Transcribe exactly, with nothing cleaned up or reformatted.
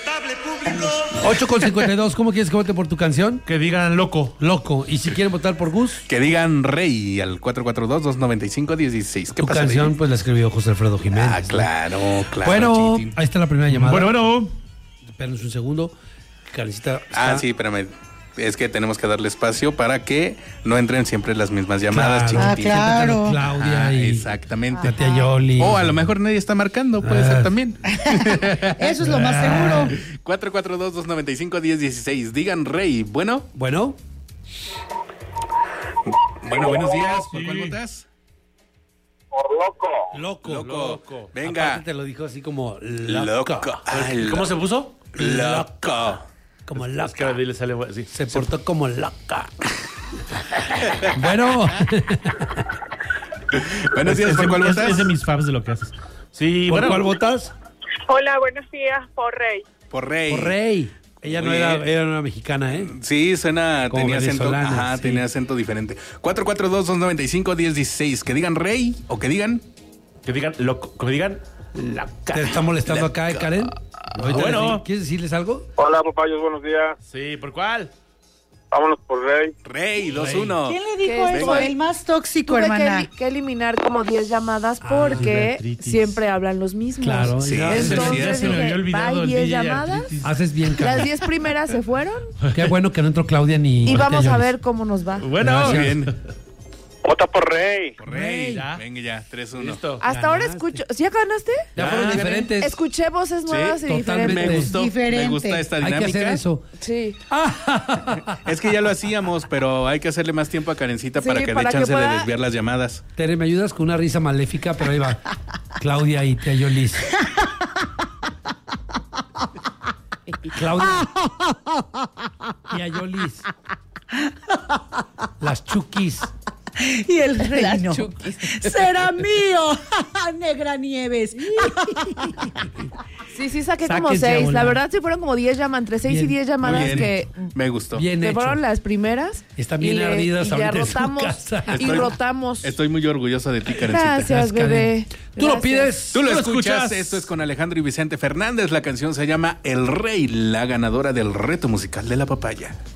Respetable público. ocho con cincuenta y dos, ¿cómo quieres que vote por tu canción? Que digan loco. Loco. ¿Y si quieren votar por Gus? Que digan Rey al cuatro cuatro dos, dos nueve cinco, uno seis. ¿Qué Tu pasa, canción, Rey? pues la escribió José Alfredo Jiménez. Ah, claro, claro. Bueno, Chiquitín. ahí está la primera llamada. Bueno, bueno. Espérenos un segundo. Karencita está... Ah, sí, espérame. Es que tenemos que darle espacio para que no entren siempre las mismas llamadas, Claro. chiquitín. Ah, claro. Claudia Ah, y exactamente. la tía Yoli. O a lo mejor nadie está marcando, puede Ah. ser también. Eso es lo más seguro. cuatro cuatro dos, dos nueve cinco, uno cero uno seis. Digan Rey. Bueno, Bueno, bueno, buenos días. ¿Por Sí. cuál votas? Por loco. loco. Loco. Loco. Venga. Aparte te lo dijo así como Loco. loco. Ay, ¿Cómo se puso? Loco. Como Es que a loca. David le sale así. Se portó como loca. Bueno, Buenos días, ¿por cuál es, votas? es de mis faves de lo que haces. Sí, ¿por bueno. cuál votas? Hola, buenos días, por Rey. Por Rey. Por Rey. Ella no Muy era, bien. era una mexicana, ¿eh? Sí, suena, Como tenía acento, venezolana, ajá, sí. tenía acento diferente. cuatro cuatro dos, dos nueve cinco, uno cero uno seis. Que digan Rey o que digan Que digan loco. Que digan loca. ¿Te está molestando acá, eh, Karen? Ahorita Bueno. les- ¿Quieres decirles algo? Hola, papayos, buenos días. Sí, ¿por cuál? Vámonos por Rey. Rey dos uno. ¿Quién le dijo ¿Qué? eso? Venga. El más tóxico, Tuve que, hermana. eli- que eliminar como diez llamadas porque Beatritis. siempre hablan los mismos. Claro, Sí, ya. eso es Entonces cierto. Se me había dije, olvidado ¿va el diez D J llamadas? Artritis. Haces bien, Las Karen. diez primeras se fueron Qué bueno que no entró Claudia ni... y ni vamos tía a Yolis. ver cómo nos va. Bueno, Gracias. Bien. Vota por Rey. Por Rey. Ya. Venga ya, tres uno. listo. Hasta ahora Ganaste. escucho... ¿Sí ya ganaste? Ya fueron Ah, diferentes. Escuché voces nuevas y totalmente. Me diferentes. gustó, Diferente. me gusta esta Hay que dinámica. hacer eso. Sí. Es que ya lo hacíamos, pero hay que hacerle más tiempo a Karencita Sí, para que dé para que chance de pueda- desviar las llamadas. Tere, ¿me ayudas con una risa maléfica? Pero ahí va. Claudia y tía Yolis. Claudia. Tía Yolis. Las Chukis. Y el reino será mío. Negra Nieves. Sí, sí, saqué como Sáquense a seis. La volar. verdad, sí fueron como diez llamadas, entre seis Bien. y diez Muy llamadas bien. que, Me gustó. Bien que hecho. fueron las primeras. Están bien y le- ardidas y ya ahorita en su rotamos. casa. Y Estoy- rotamos. Estoy muy orgullosa de ti, Karencita. Gracias, Gracias, Karen. bebé. Tú lo Gracias. pides. Tú lo Tú lo escuchas. escuchas. Esto es con Alejandro y Vicente Fernández. La canción se llama El Rey, la ganadora del reto musical de la papaya.